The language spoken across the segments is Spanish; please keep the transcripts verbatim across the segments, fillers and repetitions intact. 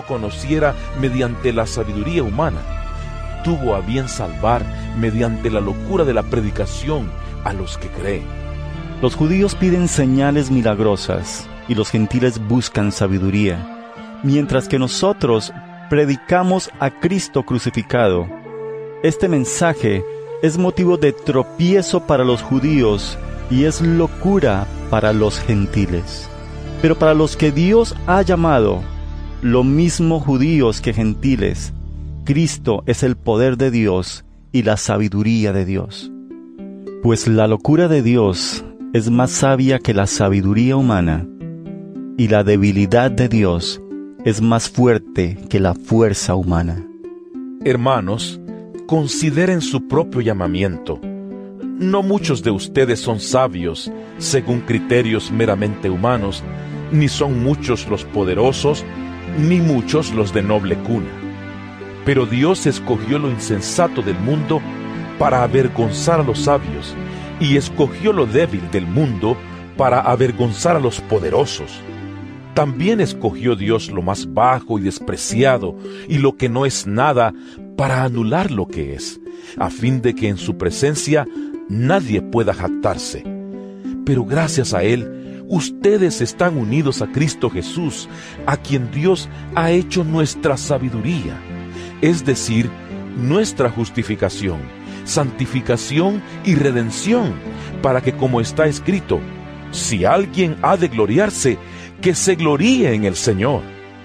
conociera mediante la sabiduría humana, tuvo a bien salvar mediante la locura de la predicación a los que creen. Los judíos piden señales milagrosas y los gentiles buscan sabiduría, mientras que nosotros predicamos a Cristo crucificado. Este mensaje es motivo de tropiezo para los judíos y es locura para los gentiles. Pero para los que Dios ha llamado, lo mismo judíos que gentiles, Cristo es el poder de Dios y la sabiduría de Dios. Pues la locura de Dios es más sabia que la sabiduría humana, y la debilidad de Dios es más fuerte que la fuerza humana. Hermanos, consideren su propio llamamiento. No muchos de ustedes son sabios según criterios meramente humanos, ni son muchos los poderosos, ni muchos los de noble cuna. Pero Dios escogió lo insensato del mundo para avergonzar a los sabios, y escogió lo débil del mundo para avergonzar a los poderosos. También escogió Dios lo más bajo y despreciado, y lo que no es nada, para anular lo que es, a fin de que en su presencia nadie pueda jactarse. Pero gracias a Él, ustedes están unidos a Cristo Jesús, a quien Dios ha hecho nuestra sabiduría, es decir, nuestra justificación, santificación y redención, para que, como está escrito, si alguien ha de gloriarse, que se gloríe en el Señor.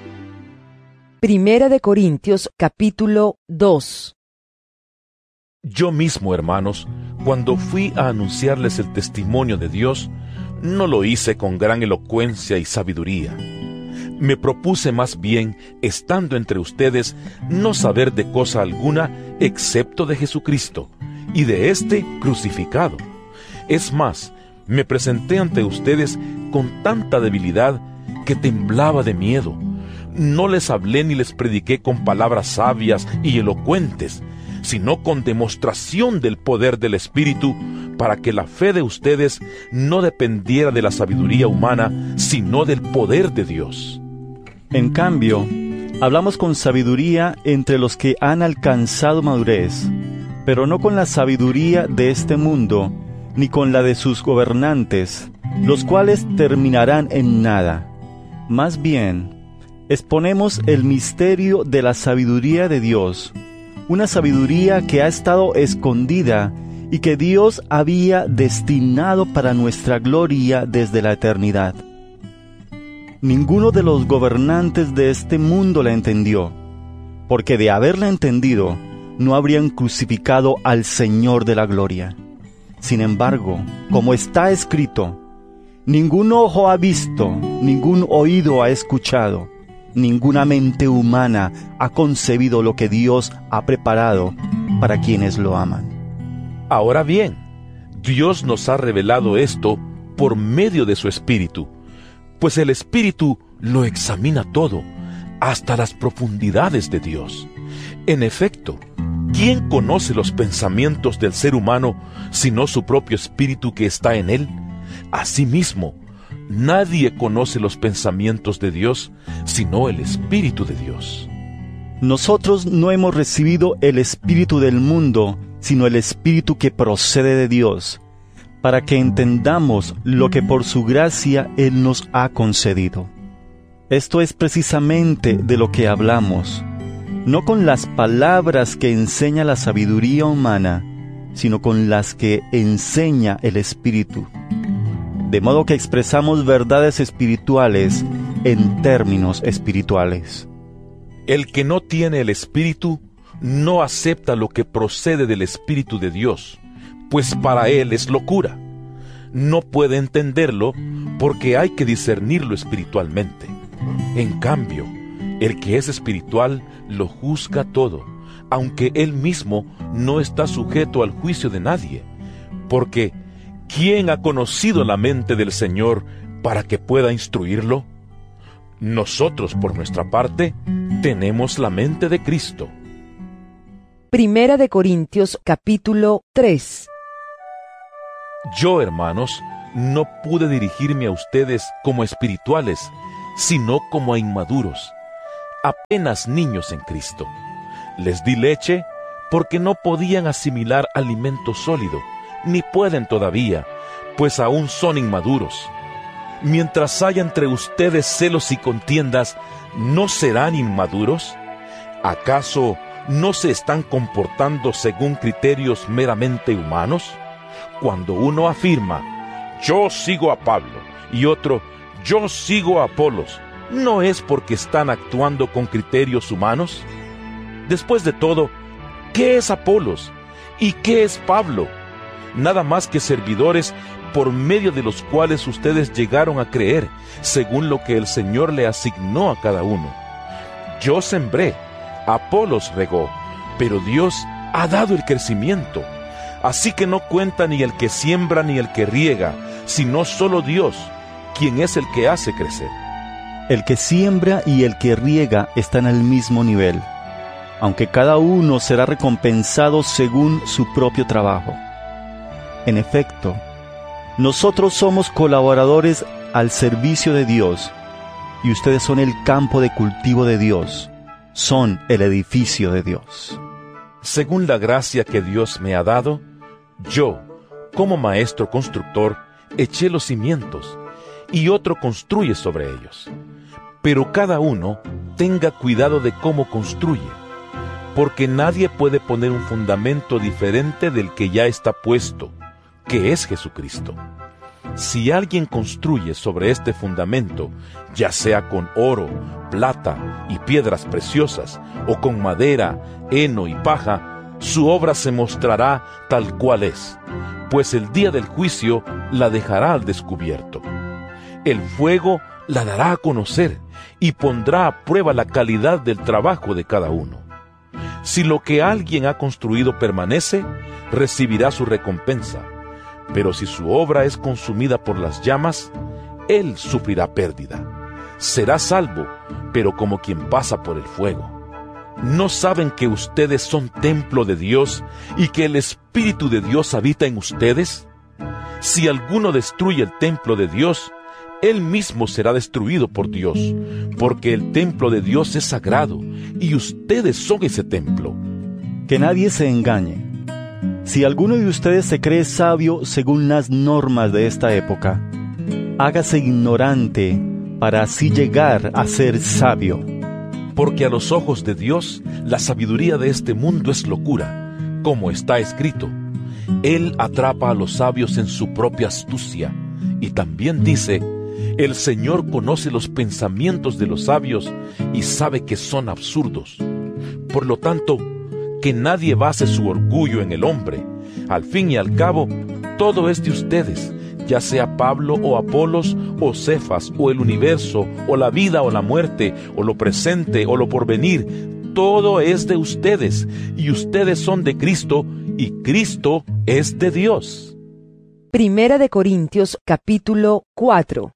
Primera de Corintios, capítulo dos. Yo mismo, hermanos, cuando fui a anunciarles el testimonio de Dios, no lo hice con gran elocuencia y sabiduría. Me propuse más bien, estando entre ustedes, no saber de cosa alguna excepto de Jesucristo, y de éste crucificado. Es más, me presenté ante ustedes con tanta debilidad que temblaba de miedo. No les hablé ni les prediqué con palabras sabias y elocuentes, sino con demostración del poder del Espíritu, para que la fe de ustedes no dependiera de la sabiduría humana, sino del poder de Dios. En cambio, hablamos con sabiduría entre los que han alcanzado madurez, pero no con la sabiduría de este mundo, ni con la de sus gobernantes, los cuales terminarán en nada. Más bien, exponemos el misterio de la sabiduría de Dios, una sabiduría que ha estado escondida y que Dios había destinado para nuestra gloria desde la eternidad. Ninguno de los gobernantes de este mundo la entendió, porque de haberla entendido, no habrían crucificado al Señor de la gloria. Sin embargo, como está escrito, ningún ojo ha visto, ningún oído ha escuchado, ninguna mente humana ha concebido lo que Dios ha preparado para quienes lo aman. Ahora bien, Dios nos ha revelado esto por medio de su Espíritu, pues el Espíritu lo examina todo, hasta las profundidades de Dios. En efecto, ¿quién conoce los pensamientos del ser humano sino su propio espíritu que está en él? Asimismo, nadie conoce los pensamientos de Dios sino el Espíritu de Dios. Nosotros no hemos recibido el espíritu del mundo, sino el Espíritu que procede de Dios, para que entendamos lo que por su gracia Él nos ha concedido. Esto es precisamente de lo que hablamos, no con las palabras que enseña la sabiduría humana, sino con las que enseña el Espíritu. De modo que expresamos verdades espirituales en términos espirituales. El que no tiene el Espíritu no acepta lo que procede del Espíritu de Dios, pues para él es locura. No puede entenderlo porque hay que discernirlo espiritualmente. En cambio, el que es espiritual lo juzga todo, aunque él mismo no está sujeto al juicio de nadie, porque ¿quién ha conocido la mente del Señor para que pueda instruirlo? Nosotros, por nuestra parte, tenemos la mente de Cristo. Primera de Corintios, capítulo tres. Yo, hermanos, no pude dirigirme a ustedes como espirituales, sino como a inmaduros. apenas niños en Cristo. Les di leche porque no podían asimilar alimento sólido, ni pueden todavía, pues aún son inmaduros. Mientras haya entre ustedes celos y contiendas, ¿no serán inmaduros? ¿Acaso no se están comportando según criterios meramente humanos? Cuando uno afirma, yo sigo a Pablo, y otro, yo sigo a Apolos, ¿no es porque están actuando con criterios humanos? Después de todo, ¿qué es Apolos? ¿Y qué es Pablo? Nada más que servidores por medio de los cuales ustedes llegaron a creer, según lo que el Señor le asignó a cada uno. Yo sembré, Apolos regó, pero Dios ha dado el crecimiento. Así que no cuenta ni el que siembra ni el que riega, sino solo Dios, quien es el que hace crecer. El que siembra y el que riega están al mismo nivel, aunque cada uno será recompensado según su propio trabajo. En efecto, nosotros somos colaboradores al servicio de Dios, y ustedes son el campo de cultivo de Dios, son el edificio de Dios. Según la gracia que Dios me ha dado, yo, como maestro constructor, eché los cimientos, y otro construye sobre ellos. Pero cada uno tenga cuidado de cómo construye, porque nadie puede poner un fundamento diferente del que ya está puesto, que es Jesucristo. Si alguien construye sobre este fundamento, ya sea con oro, plata y piedras preciosas, o con madera, heno y paja, su obra se mostrará tal cual es, pues el día del juicio la dejará al descubierto. El fuego la dará a conocer y pondrá a prueba la calidad del trabajo de cada uno. Si lo que alguien ha construido permanece, recibirá su recompensa. Pero si su obra es consumida por las llamas, él sufrirá pérdida. Será salvo, pero como quien pasa por el fuego. ¿No saben que ustedes son templo de Dios y que el Espíritu de Dios habita en ustedes? Si alguno destruye el templo de Dios, él mismo será destruido por Dios, porque el templo de Dios es sagrado, y ustedes son ese templo. Que nadie se engañe. Si alguno de ustedes se cree sabio según las normas de esta época, hágase ignorante para así llegar a ser sabio. Porque a los ojos de Dios, la sabiduría de este mundo es locura, como está escrito. Él atrapa a los sabios en su propia astucia. Y también dice, el Señor conoce los pensamientos de los sabios y sabe que son absurdos. Por lo tanto, que nadie base su orgullo en el hombre. Al fin y al cabo, todo es de ustedes, ya sea Pablo o Apolos o Cefas o el universo o la vida o la muerte o lo presente o lo porvenir. Todo es de ustedes, y ustedes son de Cristo, y Cristo es de Dios. Primera de Corintios capítulo cuatro.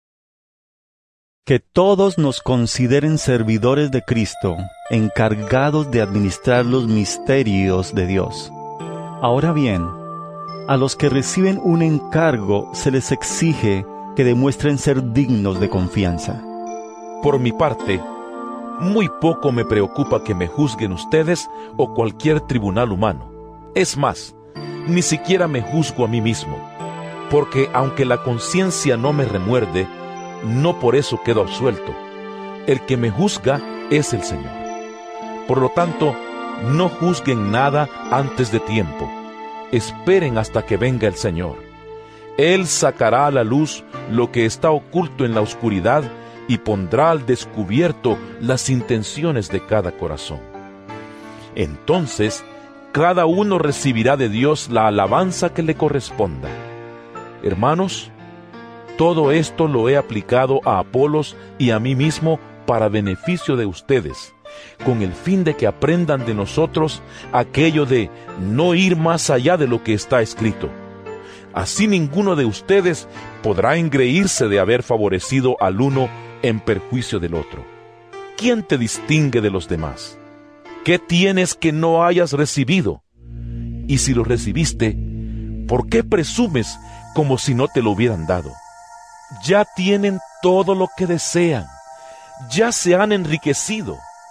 Que todos nos consideren servidores de Cristo, encargados de administrar los misterios de Dios. Ahora bien, a los que reciben un encargo se les exige que demuestren ser dignos de confianza. Por mi parte, muy poco me preocupa que me juzguen ustedes o cualquier tribunal humano. Es más, ni siquiera me juzgo a mí mismo, porque aunque la conciencia no me remuerde, no por eso quedo absuelto. El que me juzga es el Señor. Por lo tanto, no juzguen nada antes de tiempo. Esperen hasta que venga el Señor. Él sacará a la luz lo que está oculto en la oscuridad y pondrá al descubierto las intenciones de cada corazón. Entonces, cada uno recibirá de Dios la alabanza que le corresponda. Hermanos, todo esto lo he aplicado a Apolos y a mí mismo para beneficio de ustedes, con el fin de que aprendan de nosotros aquello de no ir más allá de lo que está escrito. Así ninguno de ustedes podrá engreírse de haber favorecido al uno en perjuicio del otro. ¿Quién te distingue de los demás? ¿Qué tienes que no hayas recibido? Y si lo recibiste, ¿por qué presumes como si no te lo hubieran dado? Ya tienen todo lo que desean, ya se han enriquecido.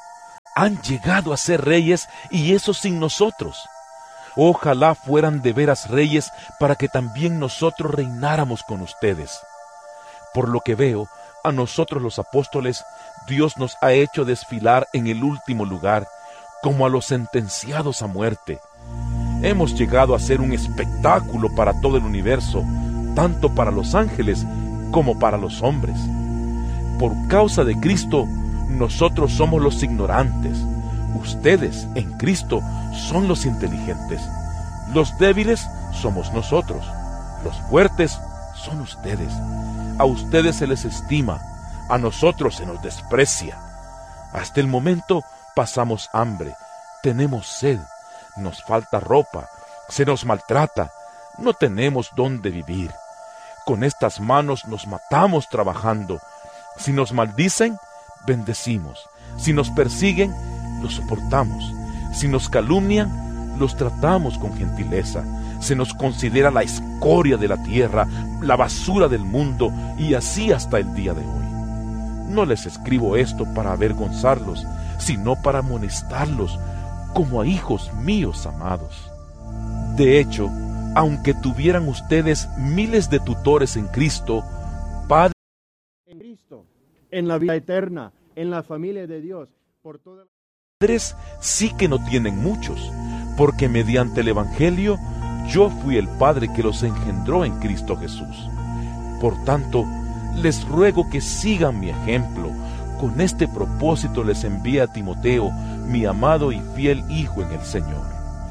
Han llegado a ser reyes, y eso sin nosotros. Ojalá fueran de veras reyes para que también nosotros reináramos con ustedes. Por lo que veo, a nosotros los apóstoles, Dios nos ha hecho desfilar en el último lugar, como a los sentenciados a muerte. Hemos llegado a ser un espectáculo para todo el universo, tanto para los ángeles como para los hombres. Por causa de Cristo, nosotros somos los ignorantes. Ustedes, en Cristo, son los inteligentes. Los débiles somos nosotros. Los fuertes son ustedes. A ustedes se les estima, a nosotros se nos desprecia. Hasta el momento pasamos hambre, tenemos sed, nos falta ropa, se nos maltrata, no tenemos dónde vivir. Con estas manos nos matamos trabajando. Si nos maldicen, bendecimos. Si nos persiguen, los soportamos. Si nos calumnian, los tratamos con gentileza. Se nos considera la escoria de la tierra, la basura del mundo, y así hasta el día de hoy. No les escribo esto para avergonzarlos, sino para amonestarlos, como a hijos míos amados. De hecho, aunque tuvieran ustedes miles de tutores en Cristo, Padre, en Cristo, en la vida eterna, en la familia de Dios, por toda... Padres sí que no tienen muchos, porque mediante el Evangelio yo fui el Padre que los engendró en Cristo Jesús. Por tanto, les ruego que sigan mi ejemplo. Con este propósito les envié a Timoteo, mi amado y fiel hijo en el Señor.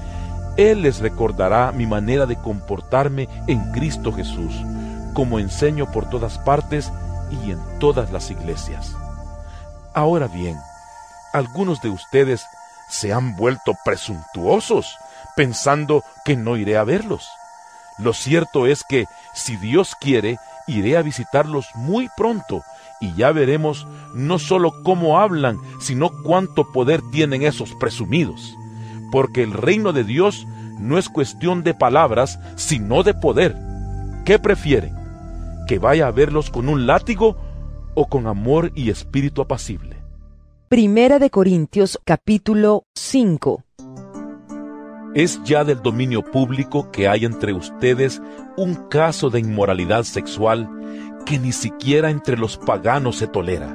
Él les recordará mi manera de comportarme en Cristo Jesús, como enseño por todas partes y en todas las iglesias. Ahora bien, algunos de ustedes se han vuelto presuntuosos, pensando que no iré a verlos. Lo cierto es que, si Dios quiere, iré a visitarlos muy pronto, y ya veremos no solo cómo hablan, sino cuánto poder tienen esos presumidos. Porque el reino de Dios no es cuestión de palabras, sino de poder. ¿Qué prefieren? ¿Que vaya a verlos con un látigo o con amor y espíritu apacible? Primera de Corintios capítulo cinco. Es ya del dominio público que hay entre ustedes un caso de inmoralidad sexual que ni siquiera entre los paganos se tolera.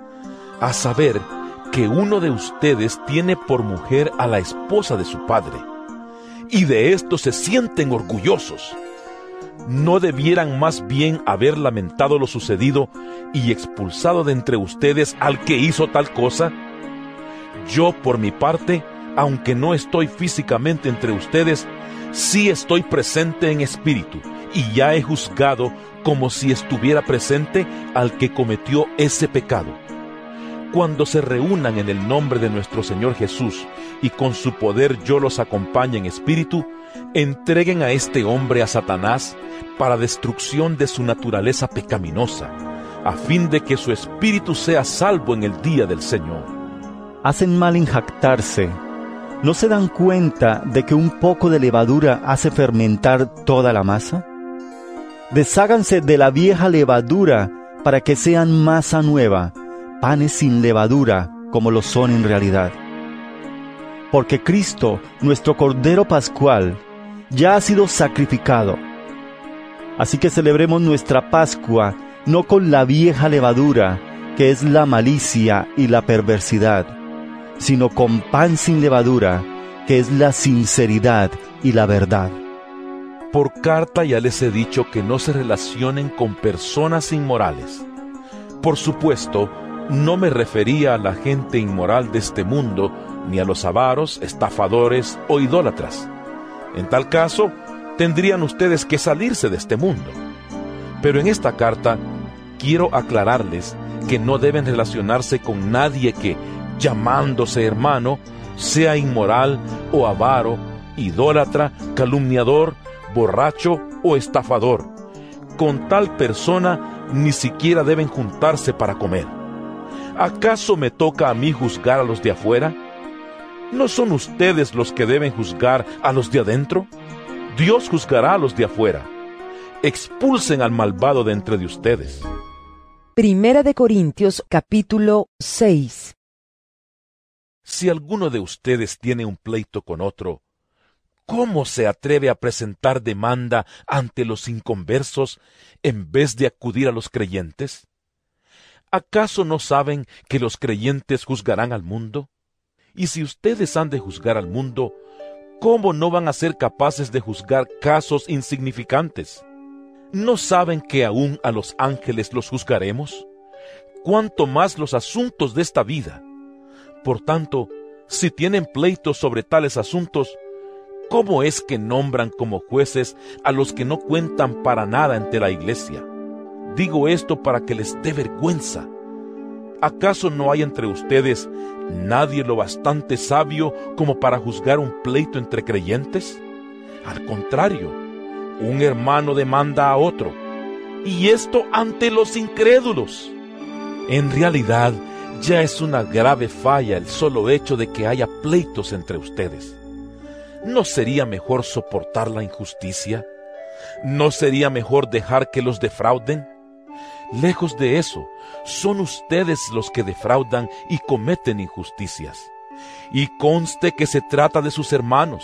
A saber, que uno de ustedes tiene por mujer a la esposa de su padre, y de esto se sienten orgullosos. ¿No debieran más bien haber lamentado lo sucedido y expulsado de entre ustedes al que hizo tal cosa? Yo, por mi parte, aunque no estoy físicamente entre ustedes, sí estoy presente en espíritu, y ya he juzgado como si estuviera presente al que cometió ese pecado. Cuando se reúnan en el nombre de nuestro Señor Jesús, y con su poder yo los acompañe en espíritu, entreguen a este hombre a Satanás para destrucción de su naturaleza pecaminosa, a fin de que su espíritu sea salvo en el día del Señor. Hacen mal en jactarse. ¿No se dan cuenta de que un poco de levadura hace fermentar toda la masa? Desháganse de la vieja levadura para que sean masa nueva, panes sin levadura como lo son en realidad. Porque Cristo, nuestro Cordero Pascual, ya ha sido sacrificado. Así que celebremos nuestra Pascua no con la vieja levadura, que es la malicia y la perversidad, sino con pan sin levadura, que es la sinceridad y la verdad. Por carta ya les he dicho que no se relacionen con personas inmorales. Por supuesto, no me refería a la gente inmoral de este mundo, ni a los avaros, estafadores o idólatras. En tal caso, tendrían ustedes que salirse de este mundo. Pero en esta carta, quiero aclararles que no deben relacionarse con nadie que, llamándose hermano, sea inmoral o avaro, idólatra, calumniador, borracho o estafador. Con tal persona ni siquiera deben juntarse para comer. ¿Acaso me toca a mí juzgar a los de afuera? ¿No son ustedes los que deben juzgar a los de adentro? Dios juzgará a los de afuera. Expulsen al malvado de entre de ustedes. Primera de Corintios capítulo seis. Si alguno de ustedes tiene un pleito con otro, ¿cómo se atreve a presentar demanda ante los inconversos en vez de acudir a los creyentes? ¿Acaso no saben que los creyentes juzgarán al mundo? Y si ustedes han de juzgar al mundo, ¿cómo no van a ser capaces de juzgar casos insignificantes? ¿No saben que aún a los ángeles los juzgaremos? ¿Cuánto más los asuntos de esta vida? Por tanto, si tienen pleitos sobre tales asuntos, ¿cómo es que nombran como jueces a los que no cuentan para nada ante la iglesia? Digo esto para que les dé vergüenza. ¿Acaso no hay entre ustedes nadie lo bastante sabio como para juzgar un pleito entre creyentes? Al contrario, un hermano demanda a otro, y esto ante los incrédulos. En realidad, ya es una grave falla el solo hecho de que haya pleitos entre ustedes. ¿No sería mejor soportar la injusticia? ¿No sería mejor dejar que los defrauden? Lejos de eso, son ustedes los que defraudan y cometen injusticias. Y conste que se trata de sus hermanos.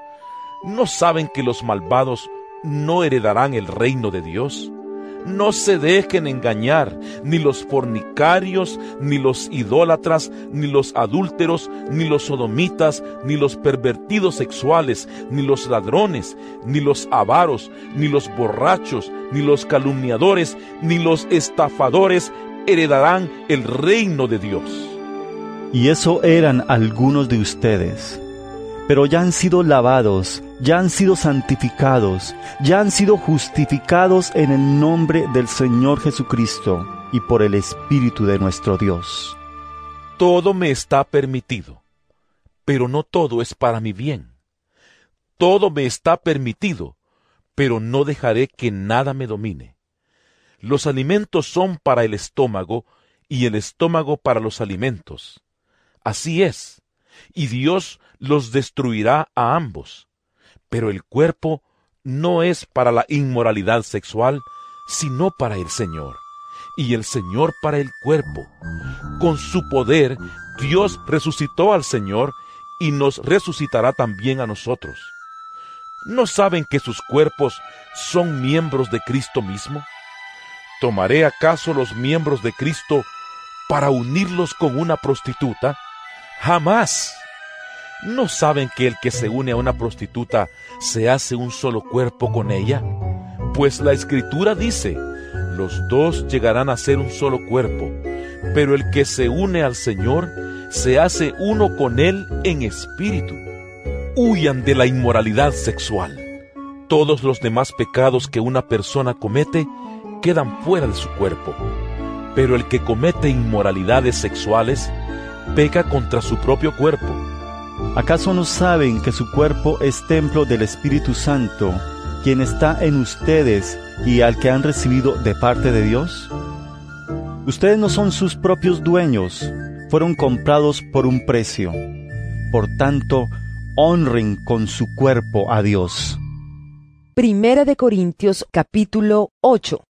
¿No saben que los malvados no heredarán el reino de Dios? No se dejen engañar, ni los fornicarios, ni los idólatras, ni los adúlteros, ni los sodomitas, ni los pervertidos sexuales, ni los ladrones, ni los avaros, ni los borrachos, ni los calumniadores, ni los estafadores heredarán el reino de Dios. Y eso eran algunos de ustedes. Pero ya han sido lavados, ya han sido santificados, ya han sido justificados en el nombre del Señor Jesucristo y por el Espíritu de nuestro Dios. Todo me está permitido, pero no todo es para mi bien. Todo me está permitido, pero no dejaré que nada me domine. Los alimentos son para el estómago y el estómago para los alimentos. Así es, y Dios los destruirá a ambos. Pero el cuerpo no es para la inmoralidad sexual, sino para el Señor, y el Señor para el cuerpo. Con su poder, Dios resucitó al Señor y nos resucitará también a nosotros. ¿No saben que sus cuerpos son miembros de Cristo mismo? ¿Tomaré acaso los miembros de Cristo para unirlos con una prostituta? ¡Jamás! ¿No saben que el que se une a una prostituta se hace un solo cuerpo con ella? Pues la Escritura dice, los dos llegarán a ser un solo cuerpo, pero el que se une al Señor se hace uno con Él en espíritu. Huyan de la inmoralidad sexual. Todos los demás pecados que una persona comete quedan fuera de su cuerpo, pero el que comete inmoralidades sexuales peca contra su propio cuerpo. ¿Acaso no saben que su cuerpo es templo del Espíritu Santo, quien está en ustedes y al que han recibido de parte de Dios? Ustedes no son sus propios dueños, fueron comprados por un precio. Por tanto, honren con su cuerpo a Dios. Primera de Corintios capítulo ocho.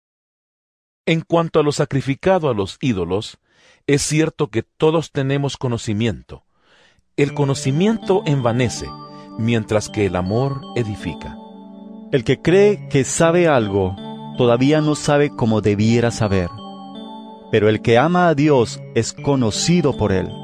En cuanto a lo sacrificado a los ídolos, es cierto que todos tenemos conocimiento. El conocimiento envanece, mientras que el amor edifica. El que cree que sabe algo, todavía no sabe como debiera saber. Pero el que ama a Dios es conocido por Él.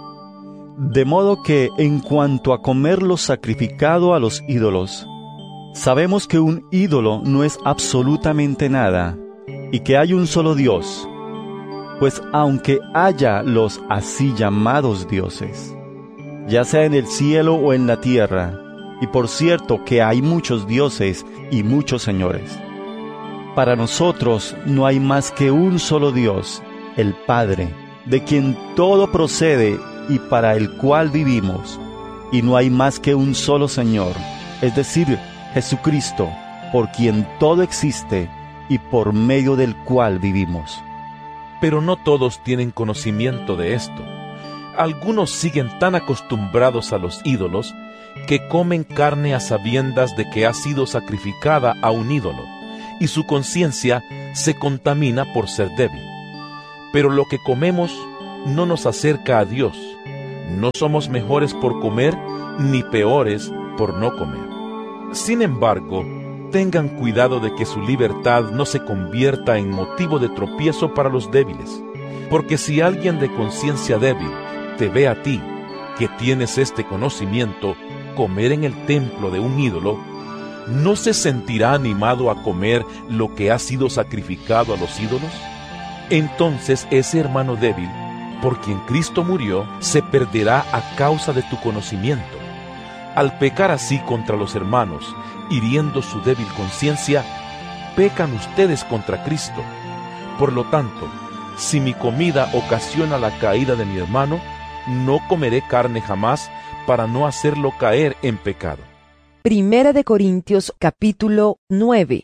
De modo que, en cuanto a comer lo sacrificado a los ídolos, sabemos que un ídolo no es absolutamente nada, y que hay un solo Dios. Pues aunque haya los así llamados dioses, ya sea en el cielo o en la tierra, y por cierto que hay muchos dioses y muchos señores, para nosotros no hay más que un solo Dios, el Padre, de quien todo procede y para el cual vivimos, y no hay más que un solo Señor, es decir, Jesucristo, por quien todo existe y por medio del cual vivimos. Pero no todos tienen conocimiento de esto. Algunos siguen tan acostumbrados a los ídolos que comen carne a sabiendas de que ha sido sacrificada a un ídolo, y su conciencia se contamina por ser débil. Pero lo que comemos no nos acerca a Dios, No somos mejores por comer, ni peores por no comer. Sin embargo, tengan cuidado de que su libertad no se convierta en motivo de tropiezo para los débiles. Porque si alguien de conciencia débil te ve a ti, que tienes este conocimiento, comer en el templo de un ídolo, ¿no se sentirá animado a comer lo que ha sido sacrificado a los ídolos? Entonces ese hermano débil, por quien Cristo murió, se perderá a causa de tu conocimiento. Al pecar así contra los hermanos, hiriendo su débil conciencia, pecan ustedes contra Cristo. Por lo tanto, si mi comida ocasiona la caída de mi hermano, no comeré carne jamás para no hacerlo caer en pecado. Primera de Corintios capítulo nueve.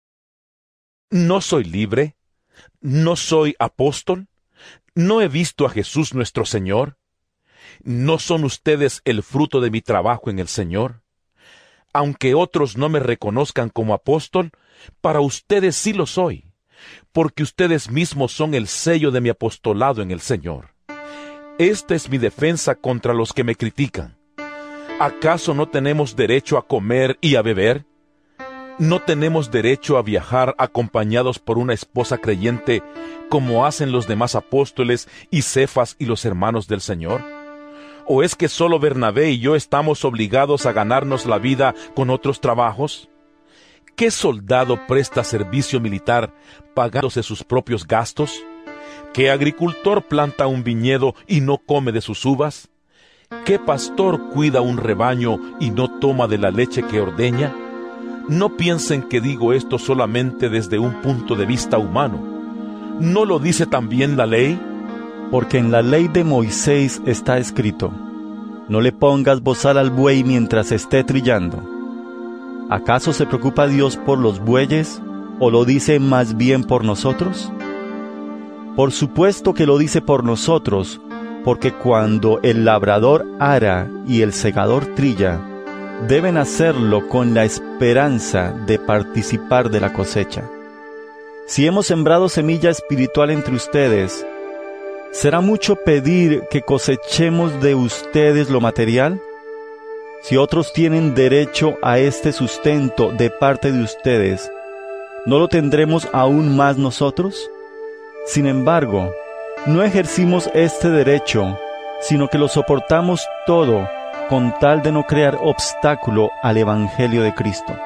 ¿No soy libre? ¿No soy apóstol? ¿No he visto a Jesús nuestro Señor? ¿No son ustedes el fruto de mi trabajo en el Señor? Aunque otros no me reconozcan como apóstol, para ustedes sí lo soy, porque ustedes mismos son el sello de mi apostolado en el Señor. Esta es mi defensa contra los que me critican. ¿Acaso no tenemos derecho a comer y a beber? ¿No tenemos derecho a viajar acompañados por una esposa creyente, como hacen los demás apóstoles y Cefas y los hermanos del Señor? ¿O es que solo Bernabé y yo estamos obligados a ganarnos la vida con otros trabajos? ¿Qué soldado presta servicio militar pagándose sus propios gastos? ¿Qué agricultor planta un viñedo y no come de sus uvas? ¿Qué pastor cuida un rebaño y no toma de la leche que ordeña? No piensen que digo esto solamente desde un punto de vista humano. ¿No lo dice también la ley? Porque en la ley de Moisés está escrito: no le pongas bozal al buey mientras esté trillando. ¿Acaso se preocupa Dios por los bueyes, o lo dice más bien por nosotros? Por supuesto que lo dice por nosotros, porque cuando el labrador ara y el segador trilla, deben hacerlo con la esperanza de participar de la cosecha. Si hemos sembrado semilla espiritual entre ustedes, ¿será mucho pedir que cosechemos de ustedes lo material? Si otros tienen derecho a este sustento de parte de ustedes, ¿no lo tendremos aún más nosotros? Sin embargo, no ejercimos este derecho, sino que lo soportamos todo con tal de no crear obstáculo al Evangelio de Cristo.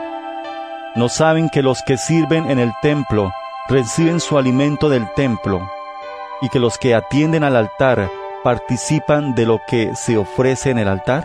¿No saben que los que sirven en el templo reciben su alimento del templo, y que los que atienden al altar participan de lo que se ofrece en el altar?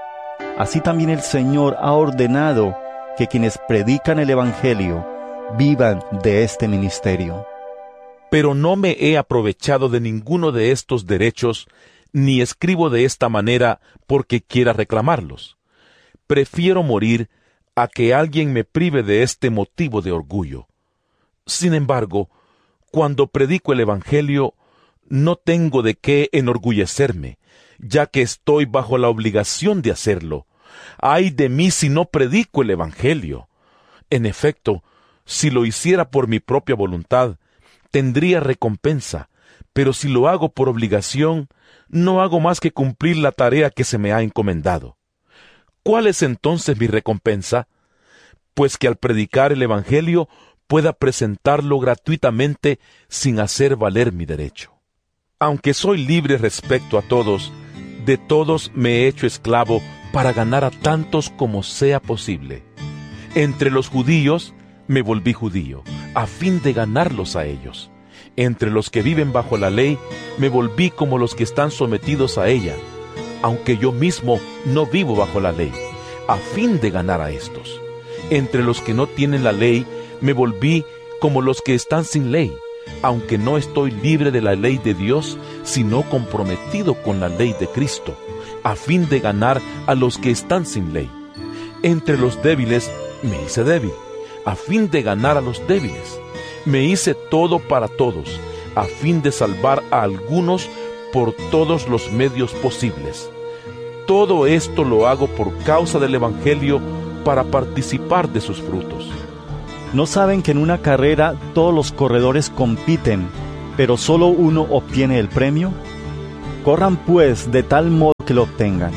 Así también el Señor ha ordenado que quienes predican el Evangelio vivan de este ministerio. Pero no me he aprovechado de ninguno de estos derechos, ni escribo de esta manera porque quiera reclamarlos. Prefiero morir a que alguien me prive de este motivo de orgullo. Sin embargo, cuando predico el Evangelio, no tengo de qué enorgullecerme, ya que estoy bajo la obligación de hacerlo. ¡Ay de mí si no predico el Evangelio! En efecto, si lo hiciera por mi propia voluntad, tendría recompensa, pero si lo hago por obligación, no hago más que cumplir la tarea que se me ha encomendado. ¿Cuál es entonces mi recompensa? Pues que al predicar el Evangelio pueda presentarlo gratuitamente sin hacer valer mi derecho. Aunque soy libre respecto a todos, de todos me he hecho esclavo para ganar a tantos como sea posible. Entre los judíos me volví judío, a fin de ganarlos a ellos. Entre los que viven bajo la ley, me volví como los que están sometidos a ella, aunque yo mismo no vivo bajo la ley, a fin de ganar a estos. Entre los que no tienen la ley, me volví como los que están sin ley, aunque no estoy libre de la ley de Dios, sino comprometido con la ley de Cristo, a fin de ganar a los que están sin ley. Entre los débiles me hice débil, a fin de ganar a los débiles. Me hice todo para todos, a fin de salvar a algunos por todos los medios posibles. Todo esto lo hago por causa del Evangelio, para participar de sus frutos. ¿No saben que en una carrera todos los corredores compiten, pero solo uno obtiene el premio? Corran pues de tal modo que lo obtengan.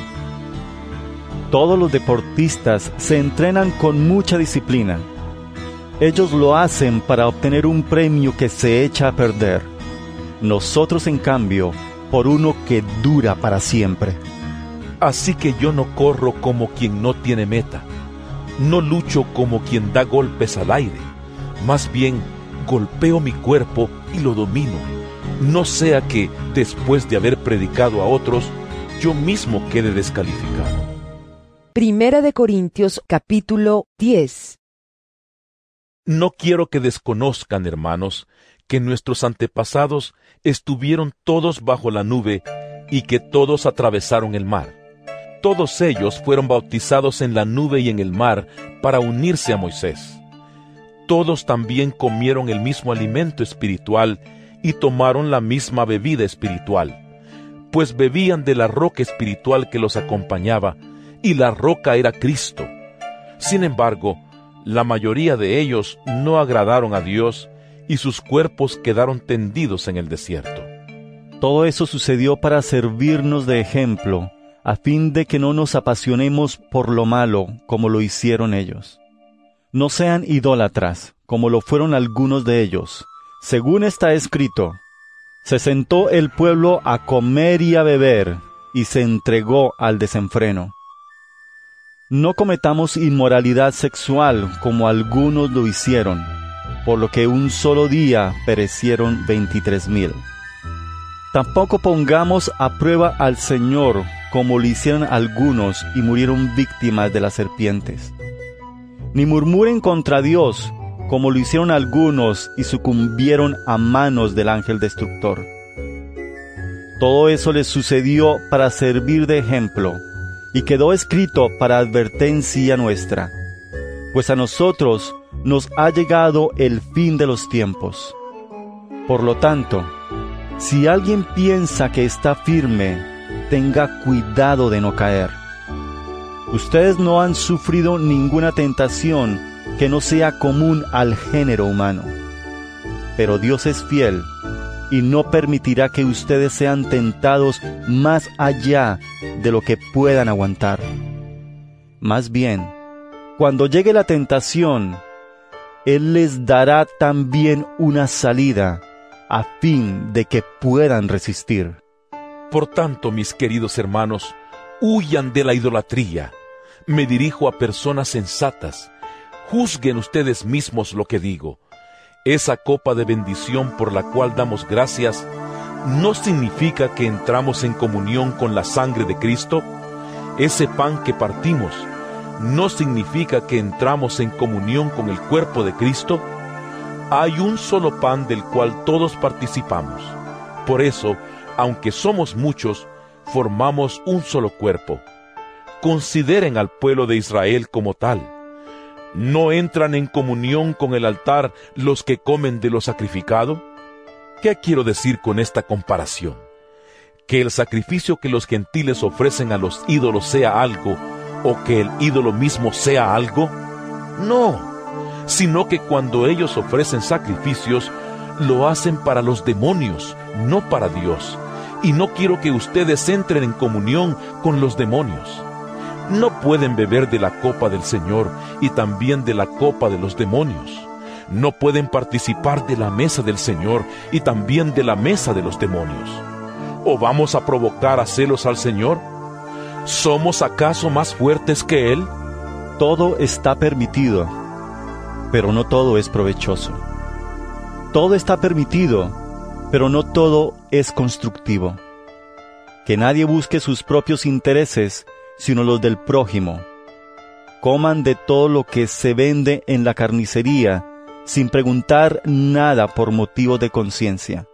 Todos los deportistas se entrenan con mucha disciplina. Ellos lo hacen para obtener un premio que se echa a perder. Nosotros, en cambio, por uno que dura para siempre. Así que yo no corro como quien no tiene meta. No lucho como quien da golpes al aire. Más bien, golpeo mi cuerpo y lo domino. No sea que, después de haber predicado a otros, yo mismo quede descalificado. Primera de Corintios capítulo diez. No quiero que desconozcan, hermanos, que nuestros antepasados estuvieron todos bajo la nube y que todos atravesaron el mar. Todos ellos fueron bautizados en la nube y en el mar para unirse a Moisés. Todos también comieron el mismo alimento espiritual y tomaron la misma bebida espiritual, pues bebían de la roca espiritual que los acompañaba, y la roca era Cristo. Sin embargo, la mayoría de ellos no agradaron a Dios, y sus cuerpos quedaron tendidos en el desierto. Todo eso sucedió para servirnos de ejemplo, a fin de que no nos apasionemos por lo malo como lo hicieron ellos. No sean idólatras, como lo fueron algunos de ellos. Según está escrito, se sentó el pueblo a comer y a beber, y se entregó al desenfreno. No cometamos inmoralidad sexual como algunos lo hicieron, por lo que un solo día perecieron veintitrés mil. Tampoco pongamos a prueba al Señor como lo hicieron algunos y murieron víctimas de las serpientes. Ni murmuren contra Dios como lo hicieron algunos y sucumbieron a manos del ángel destructor. Todo eso les sucedió para servir de ejemplo, y quedó escrito para advertencia nuestra, pues a nosotros nos ha llegado el fin de los tiempos. Por lo tanto, si alguien piensa que está firme, tenga cuidado de no caer. Ustedes no han sufrido ninguna tentación que no sea común al género humano. Pero Dios es fiel y no permitirá que ustedes sean tentados más allá de lo que puedan aguantar. Más bien, cuando llegue la tentación, Él les dará también una salida a fin de que puedan resistir. Por tanto, mis queridos hermanos, huyan de la idolatría. Me dirijo a personas sensatas. Juzguen ustedes mismos lo que digo. Esa copa de bendición por la cual damos gracias, ¿no significa que entramos en comunión con la sangre de Cristo? Ese pan que partimos, ¿no significa que entramos en comunión con el cuerpo de Cristo? Hay un solo pan del cual todos participamos. Por eso, aunque somos muchos, formamos un solo cuerpo. Consideren al pueblo de Israel como tal. ¿No entran en comunión con el altar los que comen de lo sacrificado? ¿Qué quiero decir con esta comparación? ¿Que el sacrificio que los gentiles ofrecen a los ídolos sea algo, o que el ídolo mismo sea algo? No, sino que cuando ellos ofrecen sacrificios, lo hacen para los demonios, no para Dios. Y no quiero que ustedes entren en comunión con los demonios. No pueden beber de la copa del Señor y también de la copa de los demonios. No pueden participar de la mesa del Señor y también de la mesa de los demonios. ¿O vamos a provocar a celos al Señor? ¿Somos acaso más fuertes que Él? Todo está permitido, pero no todo es provechoso. Todo está permitido, pero no todo es constructivo. Que nadie busque sus propios intereses, sino los del prójimo. Coman de todo lo que se vende en la carnicería, sin preguntar nada por motivo de conciencia.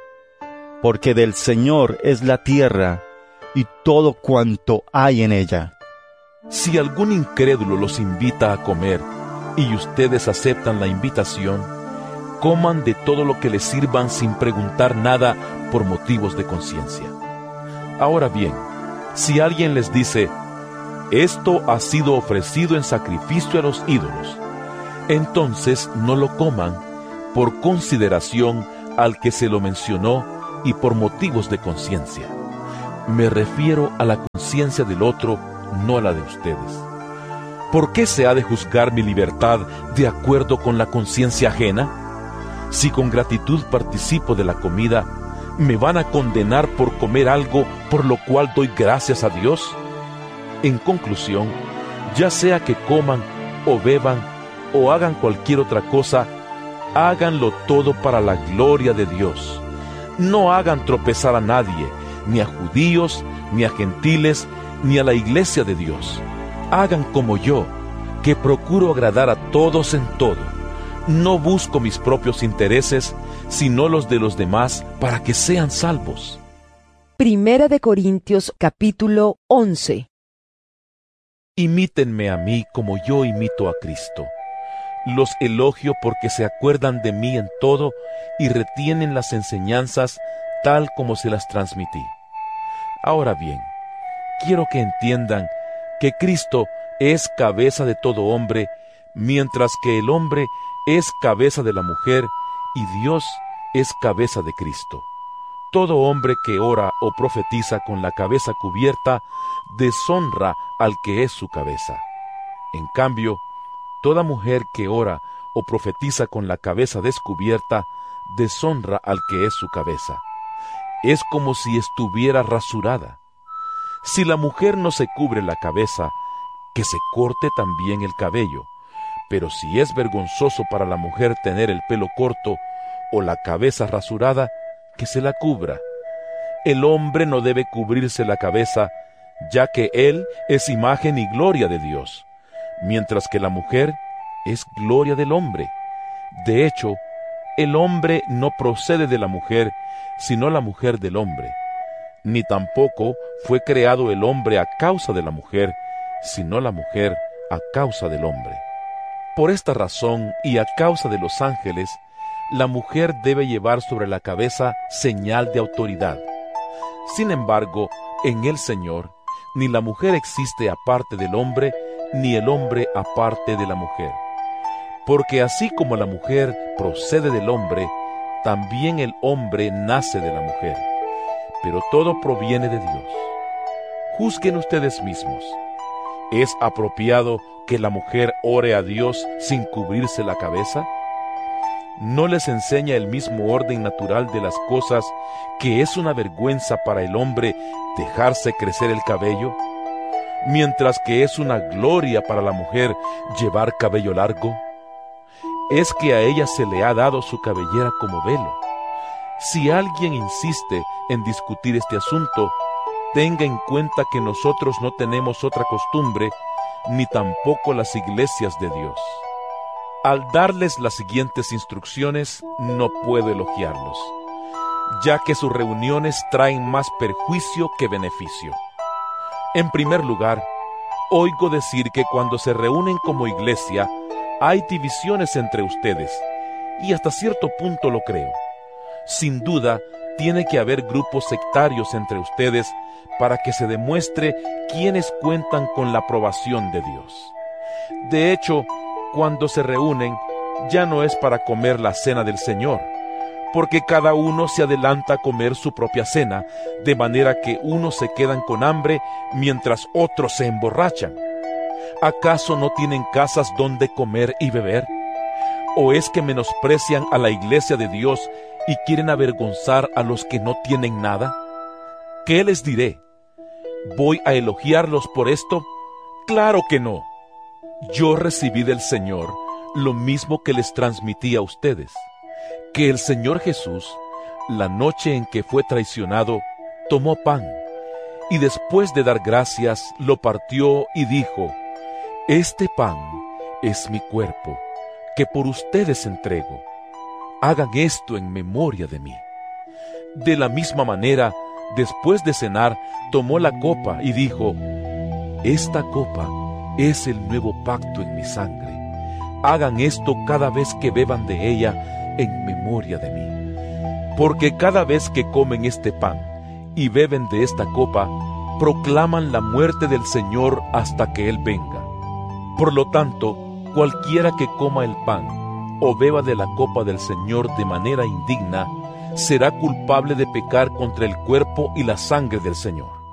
Porque del Señor es la tierra, y todo cuanto hay en ella. Si algún incrédulo los invita a comer, y ustedes aceptan la invitación, coman de todo lo que les sirvan sin preguntar nada por motivos de conciencia. Ahora bien, si alguien les dice, esto ha sido ofrecido en sacrificio a los ídolos, entonces no lo coman por consideración al que se lo mencionó y por motivos de conciencia. Me refiero a la conciencia del otro, no a la de ustedes. ¿Por qué se ha de juzgar mi libertad de acuerdo con la conciencia ajena? Si con gratitud participo de la comida, ¿me van a condenar por comer algo por lo cual doy gracias a Dios? En conclusión, ya sea que coman o beban o hagan cualquier otra cosa, háganlo todo para la gloria de Dios. No hagan tropezar a nadie, ni a judíos, ni a gentiles, ni a la iglesia de Dios. Hagan como yo, que procuro agradar a todos en todo. No busco mis propios intereses, sino los de los demás, para que sean salvos. Primera de Corintios capítulo once. Imítenme a mí como yo imito a Cristo. Los elogio porque se acuerdan de mí en todo y retienen las enseñanzas tal como se las transmití. Ahora bien, quiero que entiendan que Cristo es cabeza de todo hombre, mientras que el hombre es cabeza de la mujer y Dios es cabeza de Cristo. Todo hombre que ora o profetiza con la cabeza cubierta deshonra al que es su cabeza. En cambio, toda mujer que ora o profetiza con la cabeza descubierta deshonra al que es su cabeza. Es como si estuviera rasurada. Si la mujer no se cubre la cabeza, que se corte también el cabello. Pero si es vergonzoso para la mujer tener el pelo corto o la cabeza rasurada, que se la cubra. El hombre no debe cubrirse la cabeza, ya que él es imagen y gloria de Dios, mientras que la mujer es gloria del hombre. De hecho, el hombre no procede de la mujer, sino la mujer del hombre. Ni tampoco fue creado el hombre a causa de la mujer, sino la mujer a causa del hombre. Por esta razón y a causa de los ángeles, la mujer debe llevar sobre la cabeza señal de autoridad. Sin embargo, en el Señor, ni la mujer existe aparte del hombre, ni el hombre aparte de la mujer. Porque así como la mujer procede del hombre, también el hombre nace de la mujer. Pero todo proviene de Dios. Juzguen ustedes mismos. ¿Es apropiado que la mujer ore a Dios sin cubrirse la cabeza? ¿No les enseña el mismo orden natural de las cosas que es una vergüenza para el hombre dejarse crecer el cabello, mientras que es una gloria para la mujer llevar cabello largo? Es que a ella se le ha dado su cabellera como velo. Si alguien insiste en discutir este asunto, tenga en cuenta que nosotros no tenemos otra costumbre, ni tampoco las iglesias de Dios. Al darles las siguientes instrucciones, no puedo elogiarlos, ya que sus reuniones traen más perjuicio que beneficio. En primer lugar, oigo decir que cuando se reúnen como iglesia, hay divisiones entre ustedes, y hasta cierto punto lo creo. Sin duda, tiene que haber grupos sectarios entre ustedes para que se demuestre quiénes cuentan con la aprobación de Dios. De hecho, cuando se reúnen, ya no es para comer la cena del Señor, porque cada uno se adelanta a comer su propia cena, de manera que unos se quedan con hambre mientras otros se emborrachan. ¿Acaso no tienen casas donde comer y beber? ¿O es que menosprecian a la iglesia de Dios y quieren avergonzar a los que no tienen nada? ¿Qué les diré? ¿Voy a elogiarlos por esto? ¡Claro que no! Yo recibí del Señor lo mismo que les transmití a ustedes, que el Señor Jesús, la noche en que fue traicionado, tomó pan, y después de dar gracias, lo partió y dijo: «Este pan es mi cuerpo, que por ustedes entrego. Hagan esto en memoria de mí». De la misma manera, después de cenar, tomó la copa y dijo: «Esta copa es el nuevo pacto en mi sangre. Hagan esto cada vez que beban de ella en memoria de mí. Porque cada vez que comen este pan y beben de esta copa, proclaman la muerte del Señor hasta que Él venga. Por lo tanto, cualquiera que coma el pan o beba de la copa del Señor de manera indigna, será culpable de pecar contra el cuerpo y la sangre del Señor.